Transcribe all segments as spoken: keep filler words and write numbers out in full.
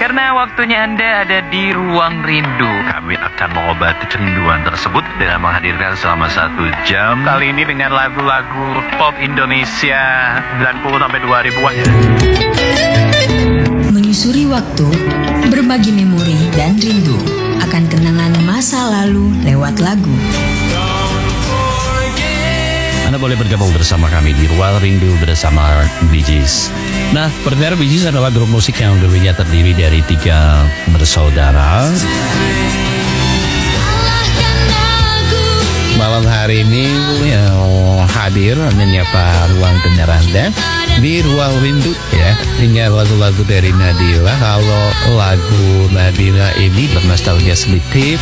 Karena waktunya Anda ada di Ruang Rindu. Kami akan mengobati kerinduan tersebut dengan menghadirkan selama satu jam. Kali ini dengan lagu-lagu pop Indonesia sembilan puluh sampai dua ribuan. Menyusuri waktu, berbagi memori dan rindu akan kenangan masa lalu lewat lagu. Anda boleh bergabung bersama kami di Ruang Rindu bersama Bee Gees. Nah, pendengar, Bee Gees adalah grup musik yang dulunya terdiri dari tiga bersaudara. Malam hari ini ya, hadir menyapa ruang dengar Anda di Ruang Rindu ya, dengan lagu-lagu dari Nadila. Kalau lagu Nadila ini bernostalgia sedikit.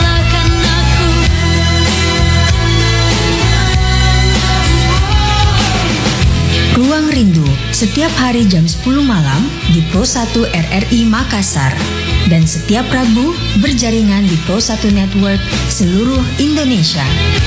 Ruang Rindu setiap hari jam sepuluh malam di Pro satu R R I Makassar dan setiap Rabu berjaringan di Pro satu Network seluruh Indonesia.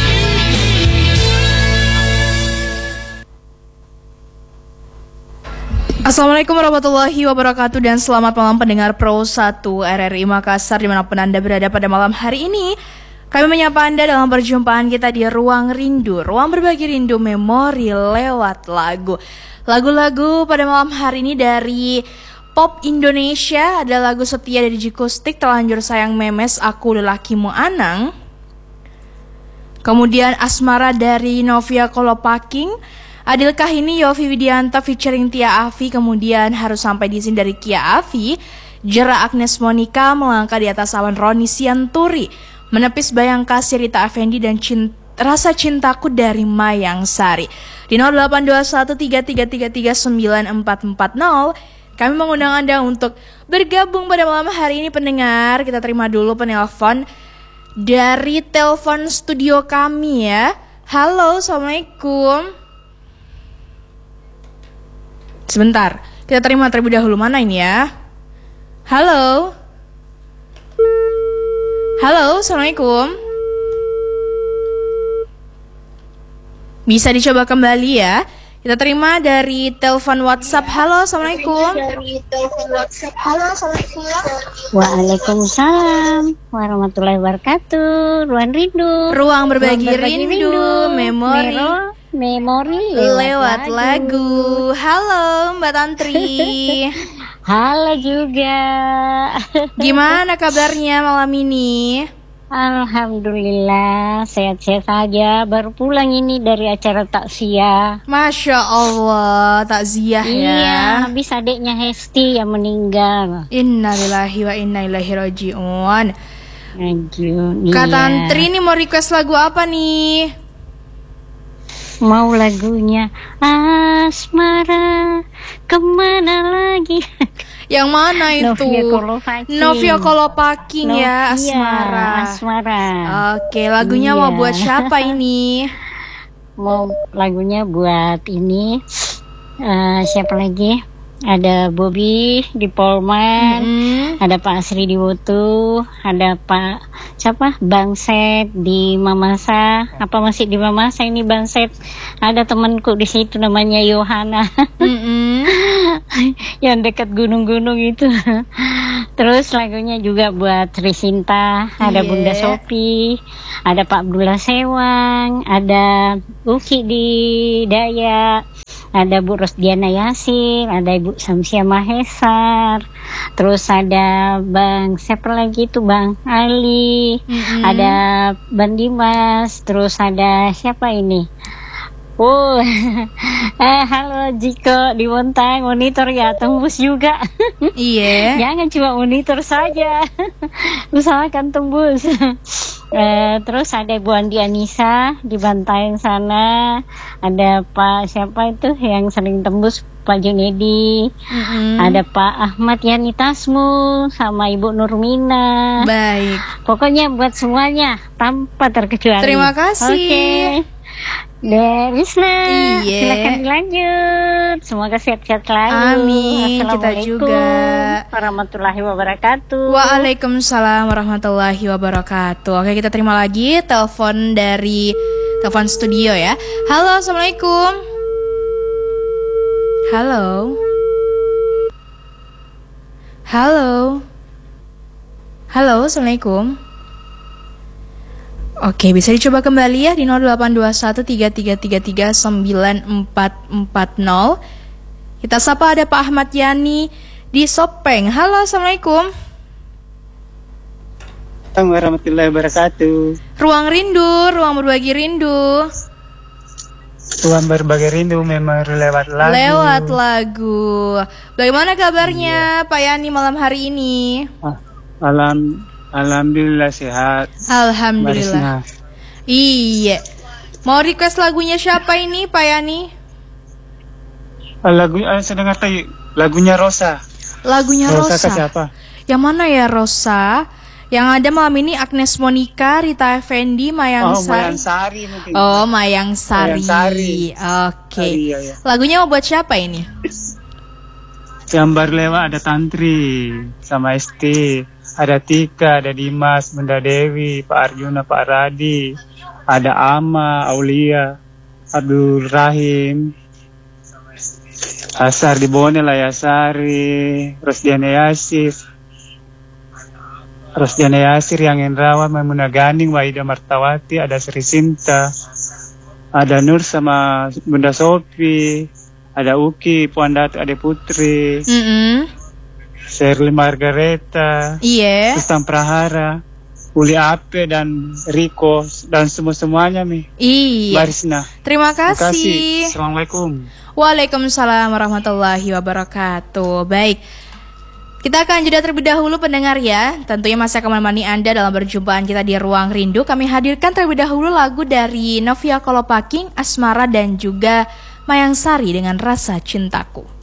Assalamualaikum warahmatullahi wabarakatuh dan selamat malam pendengar Pro satu R R I Makassar dimanapun Anda berada pada malam hari ini. Kami menyapa Anda dalam perjumpaan kita di Ruang Rindu, ruang berbagi rindu memori lewat lagu. Lagu-lagu pada malam hari ini dari pop Indonesia, ada lagu Setia dari Jikustik, Terlanjur Sayang Memes, Aku Lelakimu Anang. Kemudian Asmara dari Novia Kolopaking, Adil Kahini, Yofi Widianta featuring Tia Afi, kemudian Harus Sampai di Sini dari Kia Afi, Jera Agnes Monica, Melangkah di Atas Awan Roni Sianturi, Menepis Bayang Kasih Rita Effendi, dan cinta, Rasa Cintaku dari Mayang Sari. Di nol delapan dua satu tiga tiga tiga tiga sembilan empat empat nol kami mengundang Anda untuk bergabung pada malam hari ini pendengar. Kita terima dulu penelpon dari telepon studio kami ya. Halo, Assalamualaikum. Sebentar, kita terima terlebih dahulu. Mana ini ya? Halo. Halo, Assalamualaikum. Bisa dicoba kembali ya. Kita terima dari telepon WhatsApp. Halo, Assalamualaikum. Dari telepon WhatsApp. Halo, Assalamualaikum. Waalaikumsalam warahmatullahi wabarakatuh. Ruang Rindu. Ruang berbagi, Ruang berbagi rindu, rindu. Memori. Mero, memori lewat, lewat lagu. lagu. Halo, Mbak Tantri. Halo juga. Gimana kabarnya malam ini? Alhamdulillah sehat-sehat saja. Baru pulang ini dari acara takziah. Masya Allah, takziah ya. Iya, habis adiknya Hesti yang meninggal. Innalillahi wa inna ilaihi raji'un. Aduh, Kak iya. Tantri ini mau request lagu apa nih? Mau lagunya Asmara Kemana Lagi. Yang mana itu? Novia Kolopaking. Novia Kolopaking no, ya, Asmara. Iya, Asmara. Oke, lagunya iya. mau buat siapa ini? Mau lagunya buat ini uh, siapa lagi? Ada Bobby di Polman, mm-hmm. ada Pak Asri di Wotu, ada Pak siapa? Bang Set di Mamasa. Apa masih di Mamasa ini Bang Set? Ada temanku di situ namanya Yohana. Mm-hmm. Yang dekat gunung-gunung itu. Terus lagunya juga buat Risinta, ada yeah. Bunda Sopi, ada Pak Abdullah Sewang, ada Uki di Dayak, ada Bu Rosdiana Yasin, ada Ibu Samsia Mahesar, terus ada Bang siapa lagi itu Bang Ali, mm-hmm. ada Bang Dimas, terus ada siapa ini? Oh, eh, halo Jiko di Montang, monitor ya, tembus juga. Iya. Jangan cuma monitor saja, usahakan tembus. eh, terus ada Bu Andi Anissa di Bantaeng sana, ada Pak siapa itu yang sering tembus, Pak Junedi, mm-hmm. ada Pak Ahmad Yani Tasmu sama Ibu Nurmina. Baik. Pokoknya buat semuanya tanpa terkecuali. Terima kasih. Oke. Okay. Derisna, iya. silakan dilanjut. Semoga sehat-sehat selalu. Amin. Kita juga. Warahmatullahi wabarakatuh. Waalaikumsalam warahmatullahi wabarakatuh. Oke, kita terima lagi telepon dari telepon studio ya. Halo, Assalamualaikum. Halo. Halo. Halo, Assalamualaikum. Oke, bisa dicoba kembali ya di nol delapan dua satu tiga tiga tiga tiga sembilan empat empat nol. Kita sapa ada Pak Ahmad Yani di Sopeng. Halo, Assalamualaikum. Assalamualaikum warahmatullahi wabarakatuh. Ruang rindu, ruang berbagi rindu. Ruang berbagi rindu memang lewat lagu. Lewat lagu. Bagaimana kabarnya Pak Yani malam hari ini? Ah, alam, alhamdulillah sehat. Alhamdulillah. Marisna. Iya. Mau request lagunya siapa ini Pak Yani? Ah, lagu, ah, saya dengar tadi lagunya Rosa. Lagunya Rosa Rosa. ke siapa? Yang mana ya Rosa? Yang ada malam ini Agnes Monica, Rita Effendi, Mayang Oh, Mayang Sari. Sari mungkin. Oh, Mayang Sari. Mayang Sari. Oke. Oh, iya, iya. Lagunya mau buat siapa ini? Gambar lewat ada Tantri sama S T, ada Tika, ada Dimas, Bunda Dewi, Pak Arjuna, Pak Radi, ada Ama, Aulia, Abdul Rahim, Asar di Bone, Layasari, Rosdiana Yasif, Rosdiana Yasir, Yang Endrawan, Maimunah Ganing, Waida Martawati, ada Sri Sinta, ada Nur sama Bunda Sopi, ada Uki, Puan Datu, Ade Putri, Mm-mm. Shirley Margareta, Iya. Tristan Prahara, Uli Ape dan Riko dan semua-semuanya Mi. Iya. Marisna. Terima Terima kasih. kasih. Assalamualaikum. Waalaikumsalam warahmatullahi wabarakatuh. Baik. Kita akan jeda terlebih dahulu pendengar ya. Tentunya masih akan menemani Anda dalam perjumpaan kita di Ruang Rindu. Kami hadirkan terlebih dahulu lagu dari Novia Kolopaking, Asmara dan juga Mayang Sari dengan Rasa Cintaku.